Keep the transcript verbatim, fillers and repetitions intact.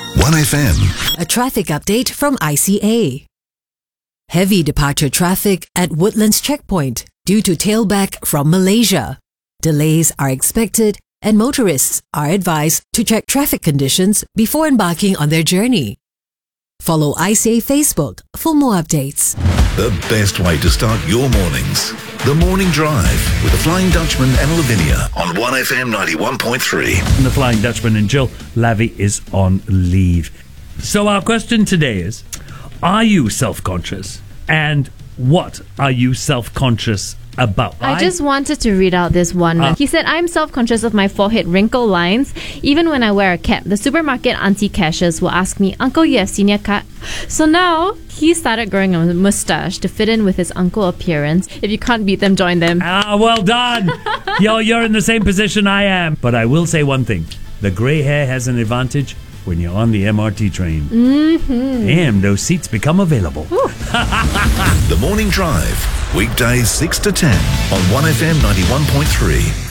one F M. A traffic update from I C A. Heavy departure traffic at Woodlands Checkpoint due to tailback from Malaysia. Delays are expected and motorists are advised to check traffic conditions before embarking on their journey. Follow I C A Facebook for more updates. The best way to start your mornings. The Morning Drive with the Flying Dutchman and Lavinia on one F M ninety-one point three. And the Flying Dutchman and Jill. Lavi is on leave. So our question today is, are you self-conscious? And what are you self-conscious about? I just wanted to read out this one. Uh, he said, I'm self-conscious of my forehead wrinkle lines. Even when I wear a cap, the supermarket auntie cashiers will ask me, Uncle, you have senior card? So now he started growing a mustache to fit in with his uncle appearance. If you can't beat them, join them. Ah, well done. Yo, you're in the same position I am. But I will say one thing. The grey hair has an advantage when you're on the M R T train. Mm-hmm. Damn, those seats become available. The Morning Drive, weekdays six to ten on one F M ninety-one point three.